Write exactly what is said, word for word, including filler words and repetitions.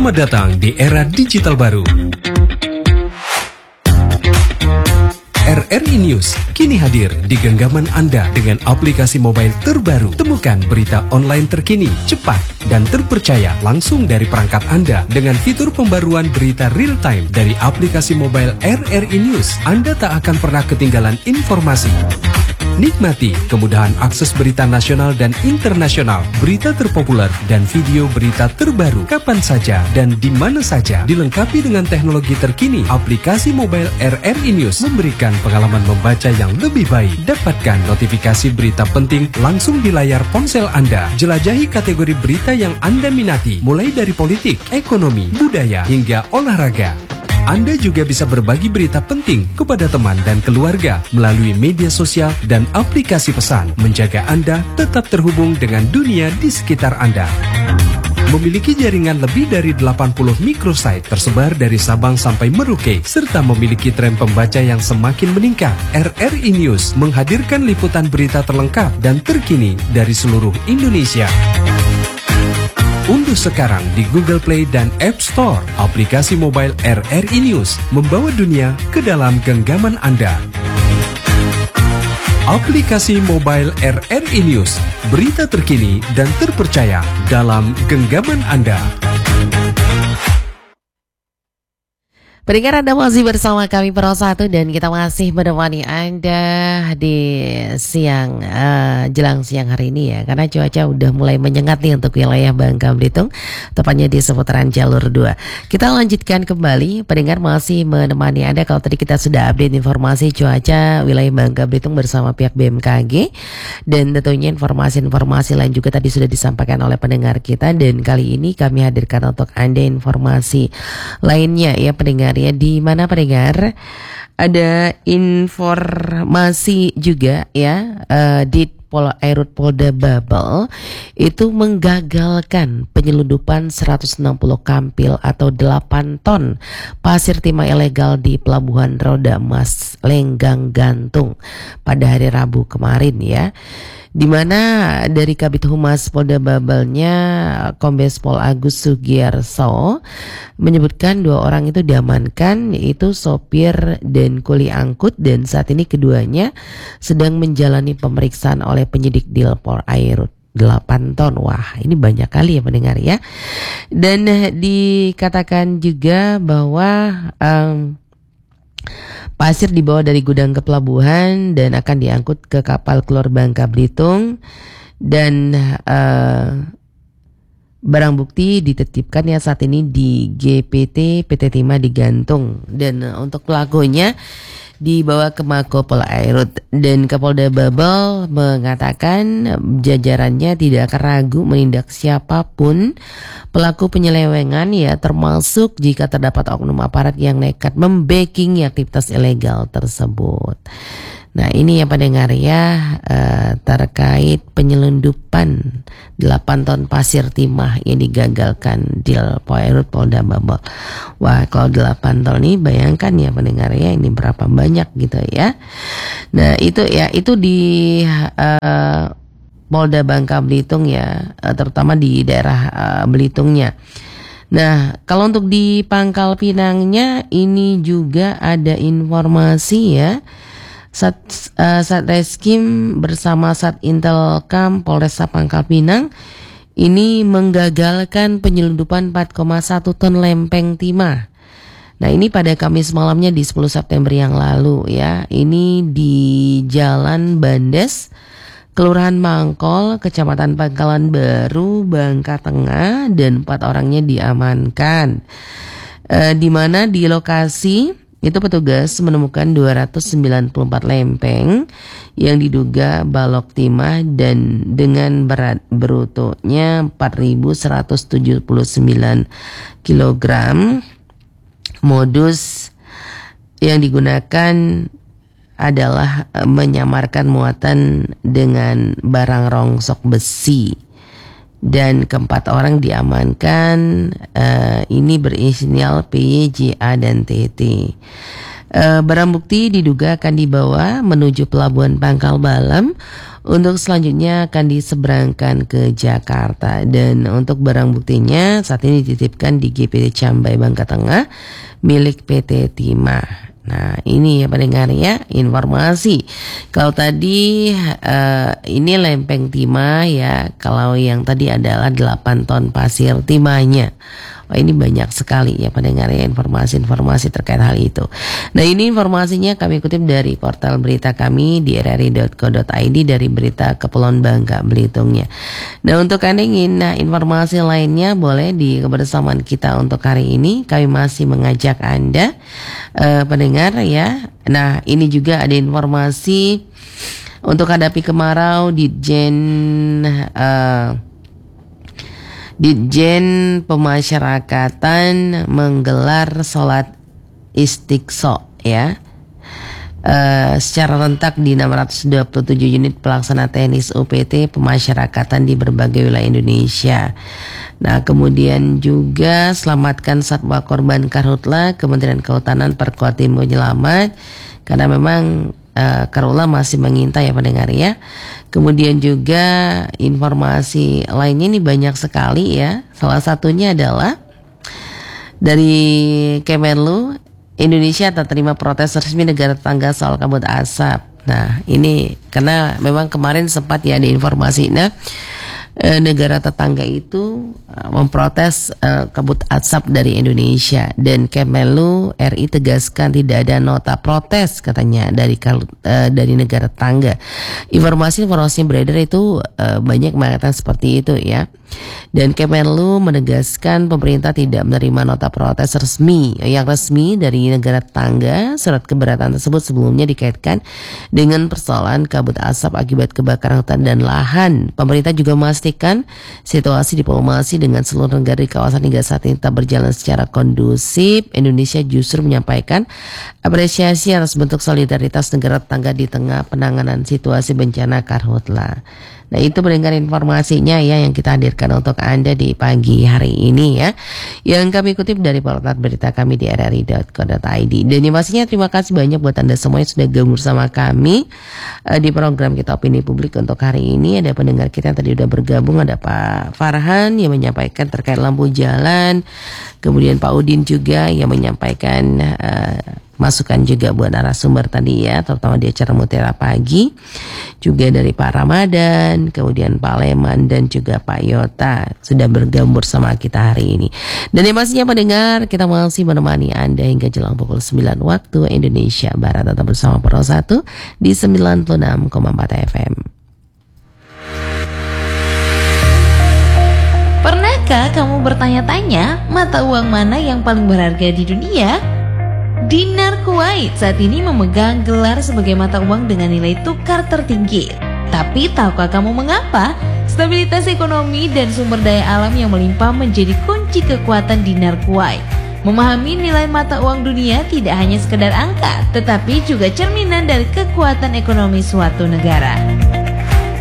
Selamat datang di era digital baru. R R I News kini hadir di genggaman Anda dengan aplikasi mobile terbaru. Temukan berita online terkini, cepat, dan terpercaya langsung dari perangkat Anda dengan fitur pembaruan berita real time dari aplikasi mobile R R I News. Anda tak akan pernah ketinggalan informasi. Nikmati kemudahan akses berita nasional dan internasional, berita terpopuler, dan video berita terbaru kapan saja dan di mana saja. Dilengkapi dengan teknologi terkini, aplikasi mobile R R I News memberikan pengalaman membaca yang lebih baik. Dapatkan notifikasi berita penting langsung di layar ponsel Anda. Jelajahi kategori berita yang Anda minati, mulai dari politik, ekonomi, budaya, hingga olahraga. Anda juga bisa berbagi berita penting kepada teman dan keluarga melalui media sosial dan aplikasi pesan, menjaga Anda tetap terhubung dengan dunia di sekitar Anda. Memiliki jaringan lebih dari delapan puluh microsite tersebar dari Sabang sampai Merauke, serta memiliki tren pembaca yang semakin meningkat. R R I News menghadirkan liputan berita terlengkap dan terkini dari seluruh Indonesia. Unduh sekarang di Google Play dan App Store aplikasi mobile R R I News, membawa dunia ke dalam genggaman Anda. Aplikasi mobile R R I News, berita terkini dan terpercaya dalam genggaman Anda. Pendengar, Anda masih bersama kami Pro satu dan kita masih menemani Anda di siang uh, jelang siang hari ini ya, karena cuaca udah mulai menyengat nih untuk wilayah Bangka Belitung, tepatnya di seputaran jalur dua. Kita lanjutkan kembali, pendengar masih menemani Anda. Kalau tadi kita sudah update informasi cuaca wilayah Bangka Belitung bersama pihak B M K G, dan tentunya informasi-informasi lain juga tadi sudah disampaikan oleh pendengar kita, dan kali ini kami hadirkan untuk Anda informasi lainnya ya pendengar. Ya, di mana pendengar ada informasi juga ya, uh, di Pol Airut Polda Babel itu menggagalkan penyelundupan seratus enam puluh kampil atau delapan ton pasir timah ilegal di Pelabuhan Roda Emas Lenggang Gantung pada hari Rabu kemarin ya. Di mana dari Kabid Humas Polda Babelnya Kombes Pol Agus Sugiyarso menyebutkan dua orang itu diamankan, yaitu sopir dan kuli angkut, dan saat ini keduanya sedang menjalani pemeriksaan oleh penyidik Dilpol Airut. delapan ton, wah ini banyak kali ya pendengar ya. Dan dikatakan juga bahwa um, pasir dibawa dari gudang ke pelabuhan dan akan diangkut ke kapal keluar Bangka Belitung, dan uh, barang bukti dititipkan ya saat ini di G P T P T Timah di Gantung, dan uh, untuk pelakunya dibawa ke Mako Pol Airut. Dan Kapolda Babel mengatakan jajarannya tidak akan ragu menindak siapapun pelaku penyelewengan ya, termasuk jika terdapat oknum aparat yang nekat membacking aktivitas ilegal tersebut. Nah ini ya pendengar ya, uh, terkait penyelundupan delapan ton pasir timah yang digagalkan di Airut Polda Babel. Wah kalau delapan ton ini bayangkan ya pendengar ya, ini berapa banyak gitu ya. Nah itu ya, itu di uh, Polda Bangka Belitung ya, uh, terutama di daerah uh, Belitungnya. Nah kalau untuk di Pangkal Pinangnya ini juga ada informasi ya. Sat, uh, Satreskrim bersama Sat Intelkam Polresta Pangkal Pinang ini menggagalkan penyelundupan empat koma satu ton lempeng timah. Nah ini pada Kamis malamnya di sepuluh September yang lalu ya. Ini di Jalan Bandes, Kelurahan Mangkol, Kecamatan Pangkalan Baru, Bangka Tengah, dan empat orangnya diamankan. Uh, di mana di lokasi itu petugas menemukan dua ratus sembilan puluh empat lempeng yang diduga balok timah dan dengan berat brutonya empat ribu seratus tujuh puluh sembilan kilogram. Modus yang digunakan adalah menyamarkan muatan dengan barang rongsok besi. Dan keempat orang diamankan, uh, ini berinisial P, J, A, dan T T. Uh, barang bukti diduga akan dibawa menuju pelabuhan Pangkal Balam untuk selanjutnya akan diseberangkan ke Jakarta. Dan untuk barang buktinya saat ini dititipkan di G P T Cambai Bangka Tengah milik P T Timah. Nah ini ya pendengar ya informasi. Kalau tadi uh, ini lempeng timah ya, kalau yang tadi adalah delapan ton pasir timahnya. Oh, ini banyak sekali ya pendengar ya informasi-informasi terkait hal itu. Nah ini informasinya kami kutip dari portal berita kami di r r i dot co dot i d dari berita Kepulauan Bangka Belitungnya. Nah untuk Anda ingin nah, informasi lainnya boleh di kebersamaan kita untuk hari ini. Kami masih mengajak Anda uh, pendengar ya. Nah ini juga ada informasi untuk hadapi kemarau Ditjen uh, Ditjen Pemasyarakatan menggelar sholat istiqso ya uh, secara rentak di enam ratus dua puluh tujuh unit pelaksana teknis U P T pemasyarakatan di berbagai wilayah Indonesia. Nah kemudian juga selamatkan satwa korban karhutla, Kementerian Kehutanan perkuat tim penyelamat karena memang uh, karhutla masih mengintai ya pendengar ya. Kemudian juga informasi lainnya ini banyak sekali ya. Salah satunya adalah dari Kemenlu, Indonesia tak terima protes resmi negara tetangga soal kabut asap. Nah ini karena memang kemarin sempat ya ada informasi nah e, negara tetangga itu e, memprotes e, kabut asap dari Indonesia, dan Kemenlu R I tegaskan tidak ada nota protes katanya dari e, dari negara tetangga. Informasi-informasi yang beredar itu e, banyak mengatakan seperti itu ya. Dan Kemenlu menegaskan pemerintah tidak menerima nota protes resmi yang resmi dari negara tetangga. Surat keberatan tersebut sebelumnya dikaitkan dengan persoalan kabut asap akibat kebakaran hutan dan lahan. Pemerintah juga memastikan situasi diplomasi dengan seluruh negara di kawasan hingga saat ini tetap berjalan secara kondusif. Indonesia justru menyampaikan apresiasi atas bentuk solidaritas negara tetangga di tengah penanganan situasi bencana karhutla. Nah itu mendengar informasinya ya yang kita hadirkan untuk Anda di pagi hari ini ya, yang kami kutip dari portal berita kami di r r i dot co dot i d. Dan informasinya terima kasih banyak buat Anda semua yang sudah gabung bersama kami uh, di program kita Opini Publik untuk hari ini. Ada pendengar kita yang tadi sudah bergabung, ada Pak Farhan yang menyampaikan terkait lampu jalan, kemudian Pak Udin juga yang menyampaikan uh, masukan juga buat narasumber tadi ya, terutama di acara Mutiara Pagi. Juga dari Pak Ramadan, kemudian Pak Leman dan juga Pak Yota sudah bergabung bersama kita hari ini. Dan yang pastinya pendengar, kita masih menemani Anda hingga jelang pukul sembilan waktu Indonesia Barat. Tetap bersama Pro satu di sembilan puluh enam koma empat F M. Pernahkah kamu bertanya-tanya mata uang mana yang paling berharga di dunia? Dinar Kuwait saat ini memegang gelar sebagai mata uang dengan nilai tukar tertinggi. Tapi tahukah kamu mengapa? Stabilitas ekonomi dan sumber daya alam yang melimpah menjadi kunci kekuatan Dinar Kuwait. Memahami nilai mata uang dunia tidak hanya sekedar angka, tetapi juga cerminan dari kekuatan ekonomi suatu negara.